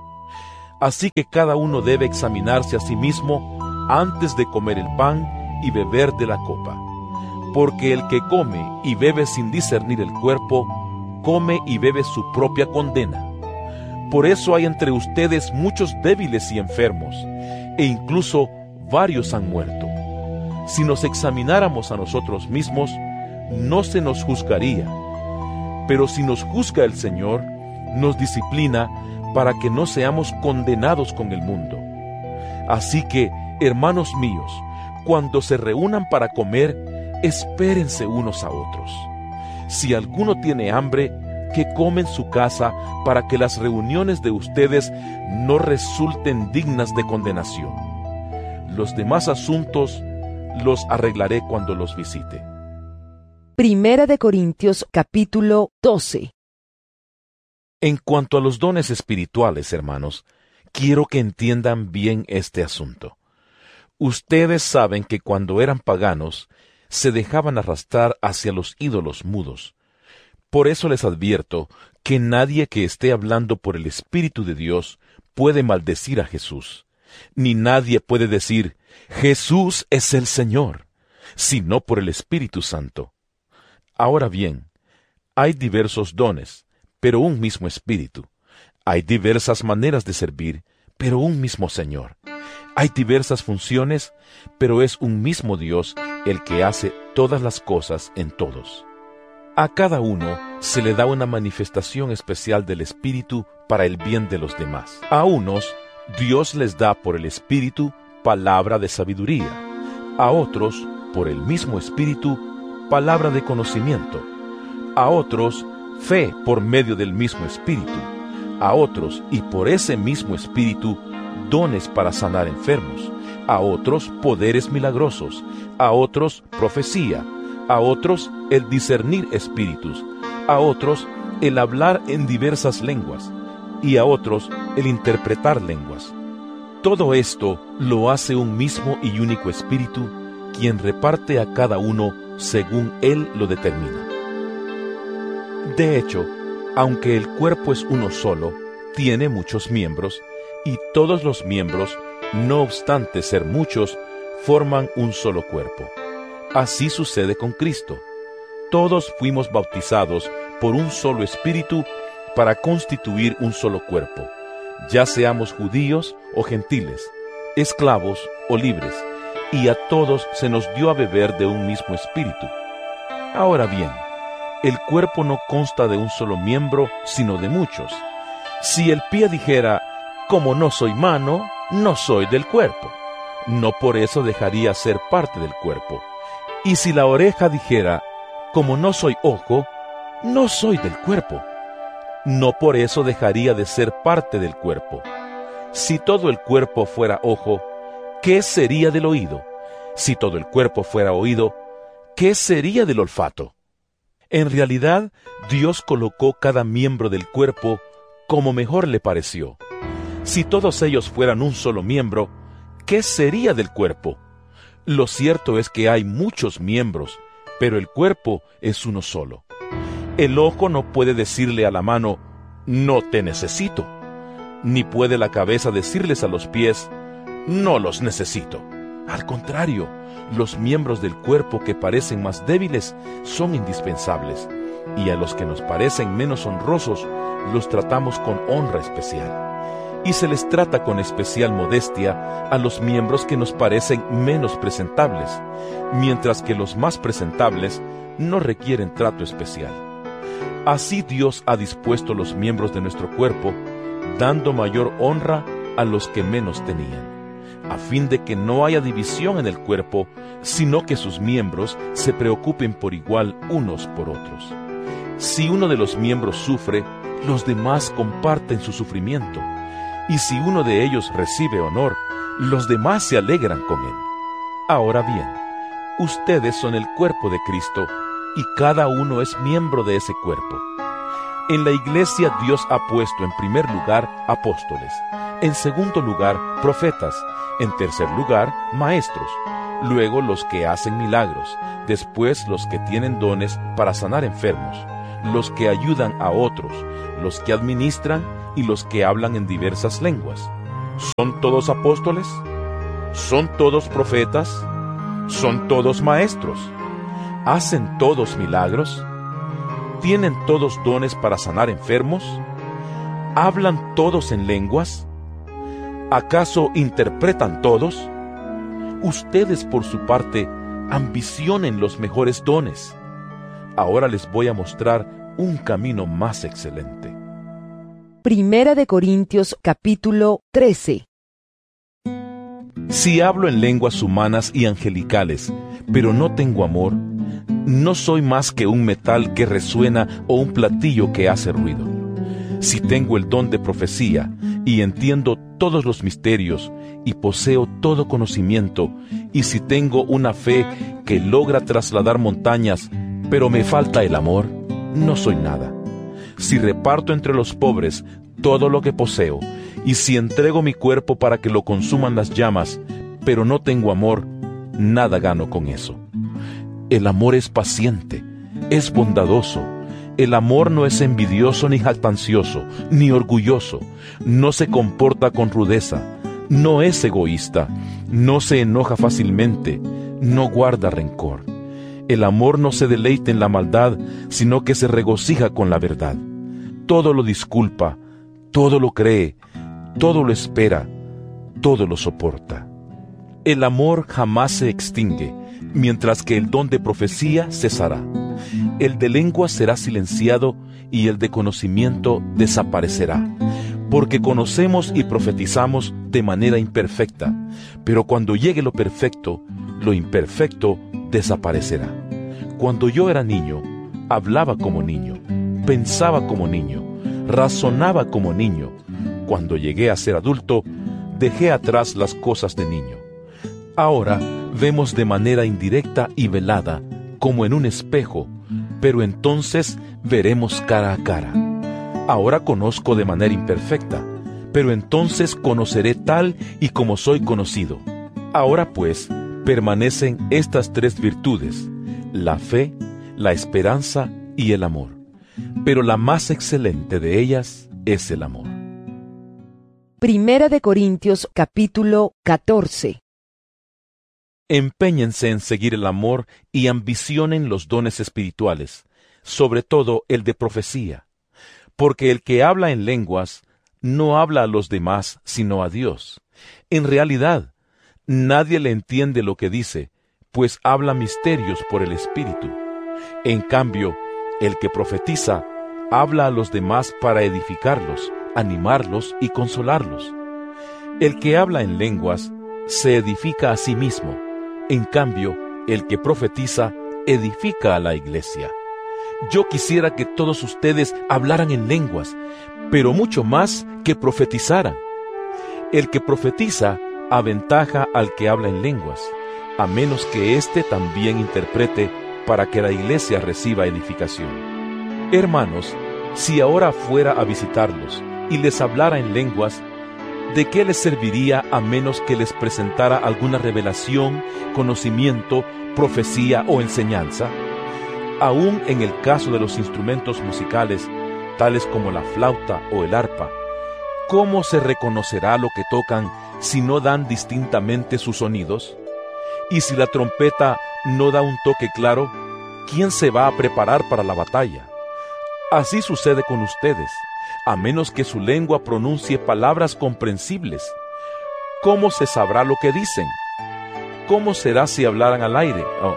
Así que cada uno debe examinarse a sí mismo antes de comer el pan y beber de la copa. Porque el que come y bebe sin discernir el cuerpo, come y bebe su propia condena. Por eso hay entre ustedes muchos débiles y enfermos, e incluso varios han muerto. Si nos examináramos a nosotros mismos, no se nos juzgaría. Pero si nos juzga el Señor, nos disciplina para que no seamos condenados con el mundo. Así que, hermanos míos, cuando se reúnan para comer, espérense unos a otros. Si alguno tiene hambre, que come en su casa, para que las reuniones de ustedes no resulten dignas de condenación. Los demás asuntos los arreglaré cuando los visite. Primera de Corintios capítulo doce. En cuanto a los dones espirituales, hermanos, quiero que entiendan bien este asunto. Ustedes saben que cuando eran paganos, se dejaban arrastrar hacia los ídolos mudos. Por eso les advierto que nadie que esté hablando por el Espíritu de Dios puede maldecir a Jesús, ni nadie puede decir, Jesús es el Señor, sino por el Espíritu Santo. Ahora bien, hay diversos dones, pero un mismo Espíritu. Hay diversas maneras de servir, pero un mismo Señor. Hay diversas funciones, pero es un mismo Dios el que hace todas las cosas en todos. A cada uno se le da una manifestación especial del Espíritu para el bien de los demás. A unos, Dios les da por el Espíritu palabra de sabiduría. A otros, por el mismo Espíritu, palabra de conocimiento. A otros, fe por medio del mismo Espíritu. A otros, y por ese mismo Espíritu, dones para sanar enfermos. A otros, poderes milagrosos. A otros, profecía. A otros, el discernir espíritus. A otros, el hablar en diversas lenguas. Y a otros, el interpretar lenguas. Todo esto lo hace un mismo y único Espíritu, quien reparte a cada uno según Él lo determina. De hecho, aunque el cuerpo es uno solo, tiene muchos miembros, y todos los miembros, no obstante ser muchos, forman un solo cuerpo. Así sucede con Cristo. Todos fuimos bautizados por un solo Espíritu para constituir un solo cuerpo, ya seamos judíos o gentiles, esclavos o libres, y a todos se nos dio a beber de un mismo Espíritu. Ahora bien, el cuerpo no consta de un solo miembro, sino de muchos. Si el pie dijera, como no soy mano, no soy del cuerpo, no por eso dejaría ser parte del cuerpo. Y si la oreja dijera, como no soy ojo, no soy del cuerpo, no por eso dejaría de ser parte del cuerpo. Si todo el cuerpo fuera ojo, ¿qué sería del oído? Si todo el cuerpo fuera oído, ¿qué sería del olfato? En realidad, Dios colocó cada miembro del cuerpo como mejor le pareció. Si todos ellos fueran un solo miembro, ¿qué sería del cuerpo? Lo cierto es que hay muchos miembros, pero el cuerpo es uno solo. El ojo no puede decirle a la mano, no te necesito, ni puede la cabeza decirles a los pies, no los necesito. Al contrario, los miembros del cuerpo que parecen más débiles son indispensables, y a los que nos parecen menos honrosos los tratamos con honra especial. Y se les trata con especial modestia a los miembros que nos parecen menos presentables, mientras que los más presentables no requieren trato especial. Así Dios ha dispuesto los miembros de nuestro cuerpo, dando mayor honra a los que menos tenían, a fin de que no haya división en el cuerpo, sino que sus miembros se preocupen por igual unos por otros. Si uno de los miembros sufre, los demás comparten su sufrimiento. Y si uno de ellos recibe honor, los demás se alegran con él. Ahora bien, ustedes son el cuerpo de Cristo, y cada uno es miembro de ese cuerpo. En la iglesia Dios ha puesto en primer lugar apóstoles, en segundo lugar profetas, en tercer lugar maestros, luego los que hacen milagros, después los que tienen dones para sanar enfermos, los que ayudan a otros, los que administran y los que hablan en diversas lenguas. ¿Son todos apóstoles? ¿Son todos profetas? ¿Son todos maestros? ¿Hacen todos milagros? ¿Tienen todos dones para sanar enfermos? ¿Hablan todos en lenguas? ¿Acaso interpretan todos? Ustedes, por su parte, ambicionen los mejores dones. Ahora les voy a mostrar un camino más excelente. Primera de Corintios capítulo trece. Si hablo en lenguas humanas y angelicales, pero no tengo amor, no soy más que un metal que resuena o un platillo que hace ruido. Si tengo el don de profecía y entiendo todos los misterios y poseo todo conocimiento, y si tengo una fe que logra trasladar montañas, pero me falta el amor, no soy nada. Si reparto entre los pobres todo lo que poseo, y si entrego mi cuerpo para que lo consuman las llamas, pero no tengo amor, nada gano con eso. El amor es paciente, es bondadoso. El amor no es envidioso ni jactancioso, ni orgulloso. No se comporta con rudeza, no es egoísta, no se enoja fácilmente, no guarda rencor. El amor no se deleita en la maldad, sino que se regocija con la verdad. Todo lo disculpa, todo lo cree, todo lo espera, todo lo soporta. El amor jamás se extingue, mientras que el don de profecía cesará. El de lengua será silenciado y el de conocimiento desaparecerá, porque conocemos y profetizamos de manera imperfecta, pero cuando llegue lo perfecto, lo imperfecto desaparecerá. Cuando yo era niño, hablaba como niño, pensaba como niño, razonaba como niño. Cuando llegué a ser adulto, dejé atrás las cosas de niño. Ahora vemos de manera indirecta y velada, como en un espejo, pero entonces veremos cara a cara. Ahora conozco de manera imperfecta, pero entonces conoceré tal y como soy conocido. Ahora pues, permanecen estas tres virtudes: la fe, la esperanza y el amor. Pero la más excelente de ellas es el amor. Primera de Corintios capítulo catorce. Empeñense en seguir el amor y ambicionen los dones espirituales, sobre todo el de profecía, porque el que habla en lenguas no habla a los demás sino a Dios. En realidad, nadie le entiende lo que dice, pues habla misterios por el Espíritu. En cambio, el que profetiza habla a los demás para edificarlos, animarlos y consolarlos. El que habla en lenguas se edifica a sí mismo. En cambio, el que profetiza edifica a la iglesia. Yo quisiera que todos ustedes hablaran en lenguas, pero mucho más que profetizaran. El que profetiza aventaja al que habla en lenguas, a menos que éste también interprete para que la iglesia reciba edificación. Hermanos, si ahora fuera a visitarlos y les hablara en lenguas, ¿de qué les serviría a menos que les presentara alguna revelación, conocimiento, profecía o enseñanza? Aún en el caso de los instrumentos musicales, tales como la flauta o el arpa, ¿cómo se reconocerá lo que tocan si no dan distintamente sus sonidos? Y si la trompeta no da un toque claro, ¿quién se va a preparar para la batalla? Así sucede con ustedes, a menos que su lengua pronuncie palabras comprensibles. ¿Cómo se sabrá lo que dicen? ¿Cómo será si hablaran al aire? Oh,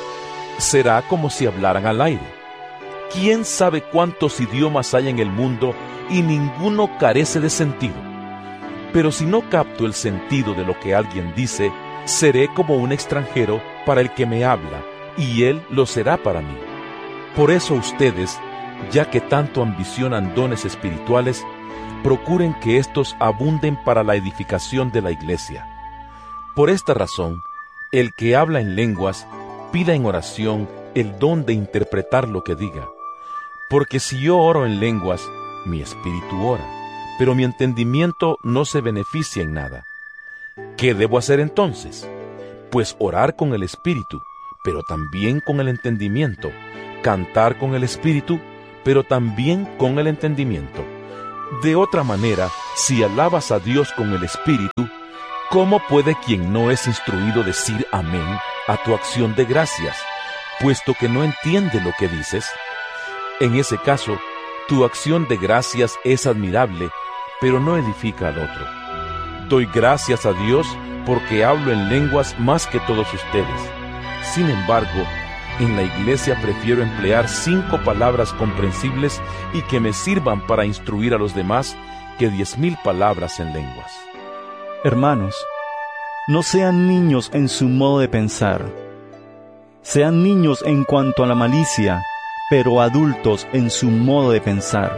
será como si hablaran al aire. ¿Quién sabe cuántos idiomas hay en el mundo y ninguno carece de sentido? Pero si no capto el sentido de lo que alguien dice, seré como un extranjero para el que me habla, y él lo será para mí. Por eso ustedes, ya que tanto ambicionan dones espirituales, procuren que éstos abunden para la edificación de la iglesia. Por esta razón, el que habla en lenguas, pida en oración el don de interpretar lo que diga. Porque si yo oro en lenguas, mi espíritu ora, pero mi entendimiento no se beneficia en nada. ¿Qué debo hacer entonces? Pues orar con el espíritu, pero también con el entendimiento, cantar con el espíritu, pero también con el entendimiento, De otra manera, si alabas a Dios con el Espíritu, ¿cómo puede quien no es instruido decir amén a tu acción de gracias, puesto que no entiende lo que dices? En ese caso, tu acción de gracias es admirable, pero no edifica al otro. Doy gracias a Dios porque hablo en lenguas más que todos ustedes. Sin embargo, en la iglesia prefiero emplear cinco palabras comprensibles y que me sirvan para instruir a los demás que diez mil palabras en lenguas. Hermanos, no sean niños en su modo de pensar. Sean niños en cuanto a la malicia, pero adultos en su modo de pensar.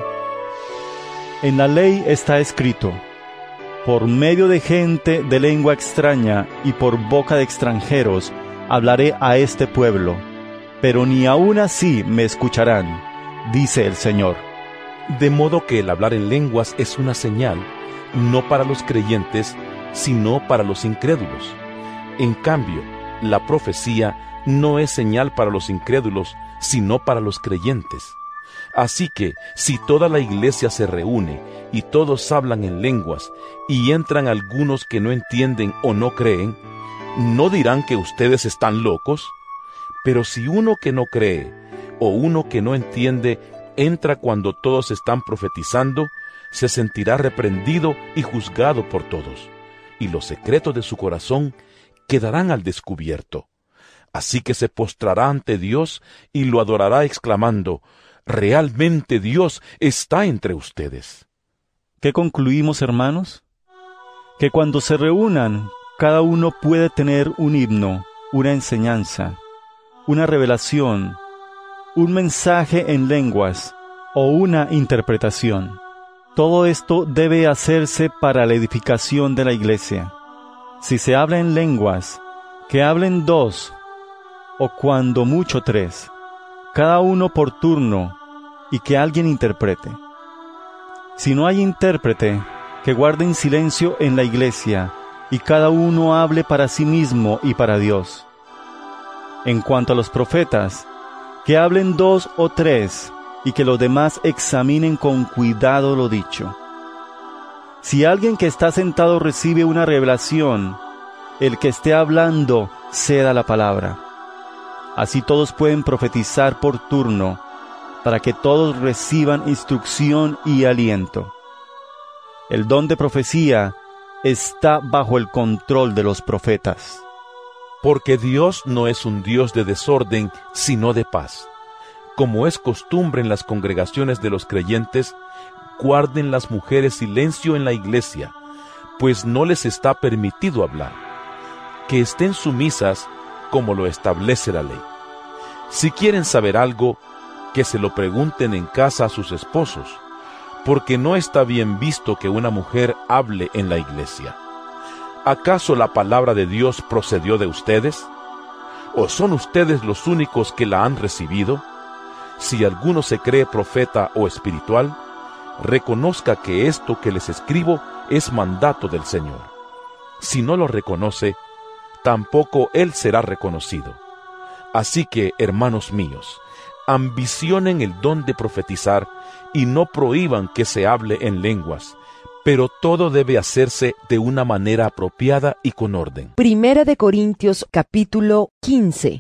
En la ley está escrito: por medio de gente de lengua extraña y por boca de extranjeros hablaré a este pueblo, pero ni aun así me escucharán, dice el Señor. De modo que el hablar en lenguas es una señal, no para los creyentes, sino para los incrédulos. En cambio, la profecía no es señal para los incrédulos, sino para los creyentes. Así que, si toda la iglesia se reúne y todos hablan en lenguas, y entran algunos que no entienden o no creen, ¿no dirán que ustedes están locos? Pero si uno que no cree, o uno que no entiende, entra cuando todos están profetizando, se sentirá reprendido y juzgado por todos, y los secretos de su corazón quedarán al descubierto. Así que se postrará ante Dios y lo adorará exclamando: realmente Dios está entre ustedes. ¿Qué concluimos, hermanos? Que cuando se reúnan, cada uno puede tener un himno, una enseñanza, una revelación, un mensaje en lenguas o una interpretación. Todo esto debe hacerse para la edificación de la iglesia. Si se habla en lenguas, que hablen dos, o cuando mucho tres, cada uno por turno, y que alguien interprete. Si no hay intérprete, que guarden silencio en la iglesia, y cada uno hable para sí mismo y para Dios. En cuanto a los profetas, que hablen dos o tres, y que los demás examinen con cuidado lo dicho. Si alguien que está sentado recibe una revelación, el que esté hablando ceda la palabra. Así todos pueden profetizar por turno, para que todos reciban instrucción y aliento. El don de profecía está bajo el control de los profetas. Porque Dios no es un Dios de desorden, sino de paz. Como es costumbre en las congregaciones de los creyentes, guarden las mujeres silencio en la iglesia, pues no les está permitido hablar. Que estén sumisas como lo establece la ley. Si quieren saber algo, que se lo pregunten en casa a sus esposos, porque no está bien visto que una mujer hable en la iglesia. ¿Acaso la palabra de Dios procedió de ustedes? ¿O son ustedes los únicos que la han recibido? Si alguno se cree profeta o espiritual, reconozca que esto que les escribo es mandato del Señor. Si no lo reconoce, tampoco él será reconocido. Así que, hermanos míos, ambicionen el don de profetizar y no prohíban que se hable en lenguas, pero todo debe hacerse de una manera apropiada y con orden. Primera de Corintios capítulo quince.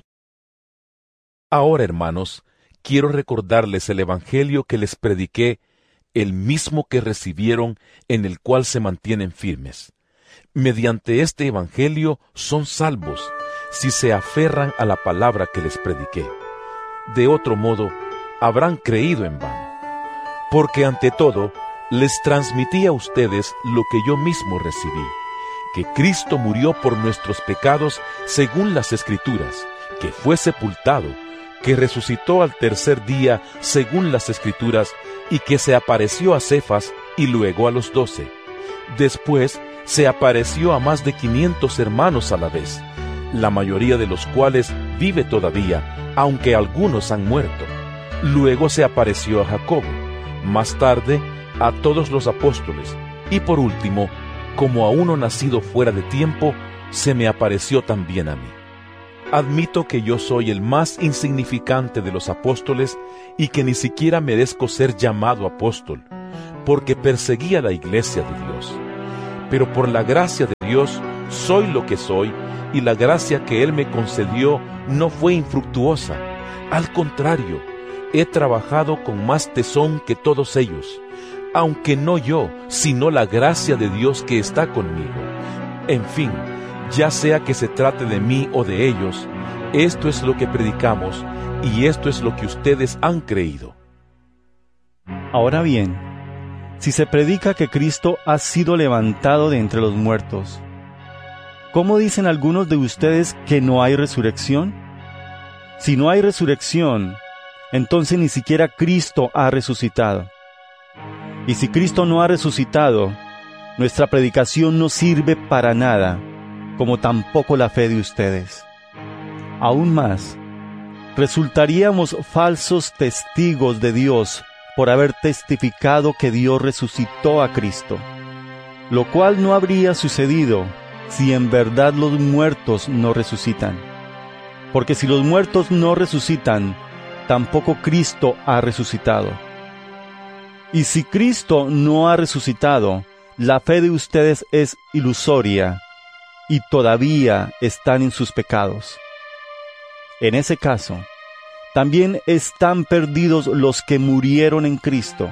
Ahora, hermanos, quiero recordarles el evangelio que les prediqué, el mismo que recibieron, en el cual se mantienen firmes. Mediante este evangelio son salvos, si se aferran a la palabra que les prediqué. De otro modo, habrán creído en vano. Porque ante todo, les transmití a ustedes lo que yo mismo recibí, que Cristo murió por nuestros pecados según las Escrituras, que fue sepultado, que resucitó al tercer día según las Escrituras, y que se apareció a Cefas y luego a los doce. Después se apareció a más de quinientos hermanos a la vez, la mayoría de los cuales vive todavía, aunque algunos han muerto. Luego se apareció a Jacobo, más tarde a todos los apóstoles, y por último, como a uno nacido fuera de tiempo, se me apareció también a mí. Admito que yo soy el más insignificante de los apóstoles y que ni siquiera merezco ser llamado apóstol, porque perseguía la iglesia de Dios. Pero por la gracia de Dios soy lo que soy, y la gracia que Él me concedió no fue infructuosa. Al contrario, he trabajado con más tesón que todos ellos, aunque no yo, sino la gracia de Dios que está conmigo. En fin, ya sea que se trate de mí o de ellos, esto es lo que predicamos, y esto es lo que ustedes han creído. Ahora bien, si se predica que Cristo ha sido levantado de entre los muertos, ¿cómo dicen algunos de ustedes que no hay resurrección? Si no hay resurrección, entonces ni siquiera Cristo ha resucitado. Y si Cristo no ha resucitado, nuestra predicación no sirve para nada, como tampoco la fe de ustedes. Aún más, resultaríamos falsos testigos de Dios por haber testificado que Dios resucitó a Cristo, lo cual no habría sucedido si en verdad los muertos no resucitan. Porque si los muertos no resucitan, tampoco Cristo ha resucitado. Y si Cristo no ha resucitado, la fe de ustedes es ilusoria, y todavía están en sus pecados. En ese caso, también están perdidos los que murieron en Cristo.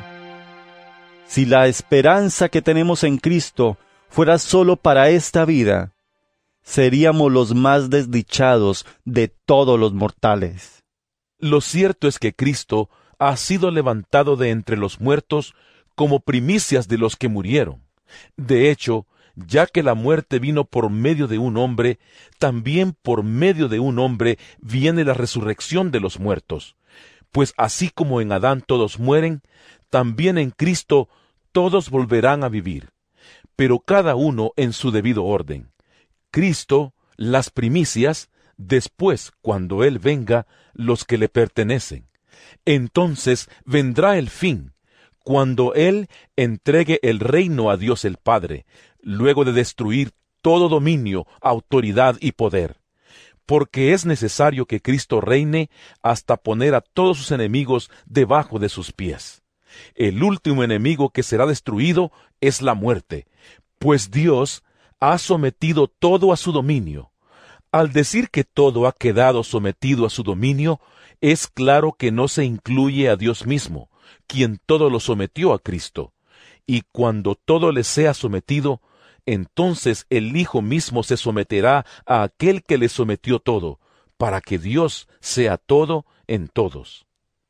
Si la esperanza que tenemos en Cristo fuera solo para esta vida, seríamos los más desdichados de todos los mortales. Lo cierto es que Cristo ha sido levantado de entre los muertos como primicias de los que murieron. De hecho, ya que la muerte vino por medio de un hombre, también por medio de un hombre viene la resurrección de los muertos. Pues así como en Adán todos mueren, también en Cristo todos volverán a vivir, pero cada uno en su debido orden. Cristo, las primicias, después, cuando Él venga, los que le pertenecen. Entonces vendrá el fin, cuando Él entregue el reino a Dios el Padre, luego de destruir todo dominio, autoridad y poder. Porque es necesario que Cristo reine hasta poner a todos sus enemigos debajo de sus pies. El último enemigo que será destruido es la muerte, pues Dios ha sometido todo a su dominio. Al decir que todo ha quedado sometido a su dominio, es claro que no se incluye a Dios mismo, quien todo lo sometió a Cristo. Y cuando todo le sea sometido, entonces el Hijo mismo se someterá a aquel que le sometió todo, para que Dios sea todo en todos.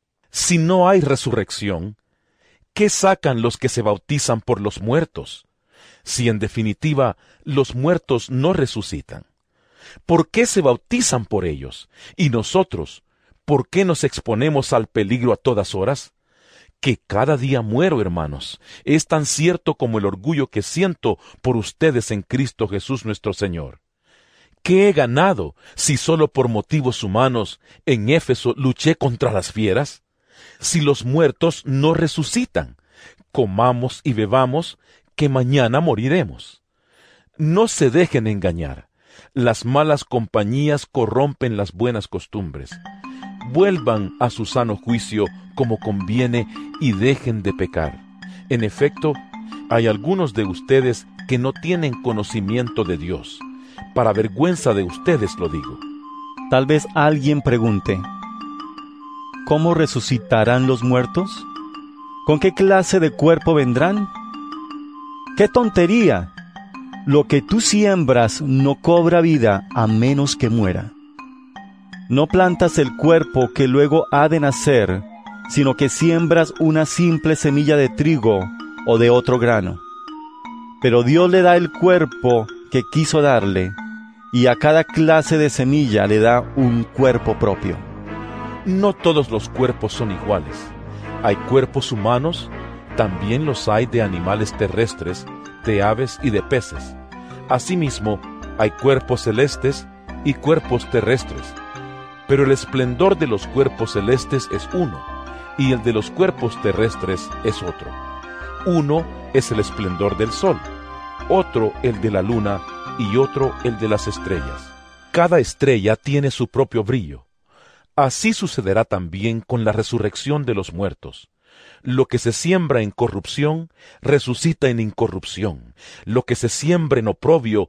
Si no hay resurrección, ¿qué sacan los que se bautizan por los muertos? Si en definitiva los muertos no resucitan. ¿Por qué se bautizan por ellos? Y nosotros, ¿por qué nos exponemos al peligro a todas horas? Que cada día muero, hermanos, es tan cierto como el orgullo que siento por ustedes en Cristo Jesús nuestro Señor. ¿Qué he ganado si solo por motivos humanos en Éfeso luché contra las fieras? Si los muertos no resucitan, comamos y bebamos, que mañana moriremos. No se dejen engañar. Las malas compañías corrompen las buenas costumbres. Vuelvan a su sano juicio como conviene y dejen de pecar. En efecto, hay algunos de ustedes que no tienen conocimiento de Dios. Para vergüenza de ustedes lo digo. Tal vez alguien pregunte, ¿cómo resucitarán los muertos? ¿Con qué clase de cuerpo vendrán? ¡Qué tontería! Lo que tú siembras no cobra vida a menos que muera. No plantas el cuerpo que luego ha de nacer, sino que siembras una simple semilla de trigo o de otro grano. Pero Dios le da el cuerpo que quiso darle, y a cada clase de semilla le da un cuerpo propio. No todos los cuerpos son iguales. Hay cuerpos humanos, también los hay de animales terrestres, de aves y de peces. Asimismo, hay cuerpos celestes y cuerpos terrestres. Pero el esplendor de los cuerpos celestes es uno, y el de los cuerpos terrestres es otro. Uno es el esplendor del sol, otro el de la luna, y otro el de las estrellas. Cada estrella tiene su propio brillo. Así sucederá también con la resurrección de los muertos. Lo que se siembra en corrupción, resucita en incorrupción. Lo que se siembra en oprobio,